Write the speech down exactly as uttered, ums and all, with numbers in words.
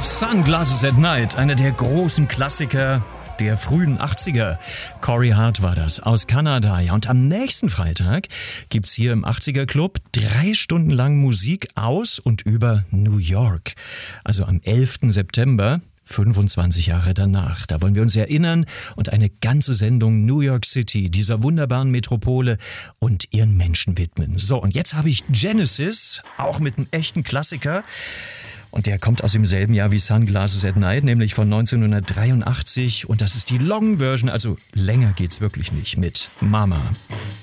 Sunglasses at Night, einer der großen Klassiker der frühen achtziger. Corey Hart war das, aus Kanada. Ja, und am nächsten Freitag gibt's hier im achtziger Club drei Stunden lang Musik aus und über New York. Also am elften September, fünfundzwanzig Jahre danach. Da wollen wir uns erinnern und eine ganze Sendung New York City, dieser wunderbaren Metropole und ihren Menschen widmen. So, und jetzt habe ich Genesis, auch mit einem echten Klassiker. Und der kommt aus demselben Jahr wie Sunglasses at Night, nämlich von neunzehnhundertdreiundachtzig. Und das ist die Long Version, also länger geht's wirklich nicht, mit Mama.